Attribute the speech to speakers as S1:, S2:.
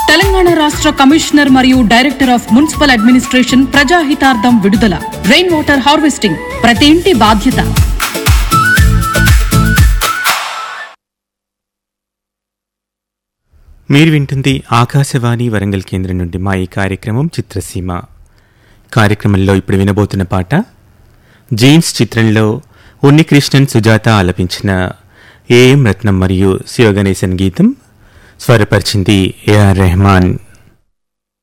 S1: తెలంగాణ రాష్ట్ర కమిషనర్ మరియు director of municipal administration ప్రజాహితార్థం విడుదల. రెయిన్ వాటర్ హార్వెస్టింగ్ ప్రతి ఇంటి బాధ్యత.
S2: మీరు వింటుంది ఆకాశవాణి వరంగల్ కేంద్రం నుండి మా ఈ కార్యక్రమం చిత్రసీమ. కార్యక్రమంలో ఇప్పుడు వినబోతున్న పాట జీన్స్ చిత్రంలో ఉన్నికృష్ణన్ సుజాత ఆలపించిన ఏఎం రత్నం మరియు శివగణేశన్ గీతం. స్వరపరిచింది ఏఆర్ రెహమాన్.